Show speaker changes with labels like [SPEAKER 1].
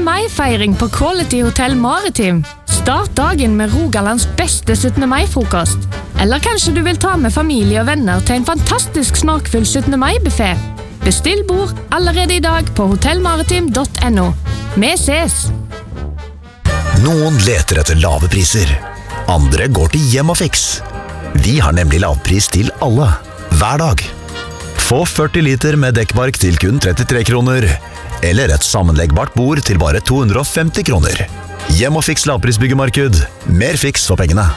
[SPEAKER 1] mai-feiring på Quality Hotel Maritim. Start dagen med Rogalands beste 17. mai-frokost. Eller kanskje du vil ta med familie og venner til en fantastisk smakfull 17. mai-buffet. Bestill bord allerede i dag på hotellmaritim.no. Vi ses!
[SPEAKER 2] Noen leter etter lave priser. Andre går til Hjemmafix. Vi har nemlig lavpris til alle, hver dag. Få 40 liter med dekkbark til kun 33 kroner, eller et sammenleggbart bord til bare 250 kroner. Hjemmafix lavprisbyggemarked. Mer fiks for pengene.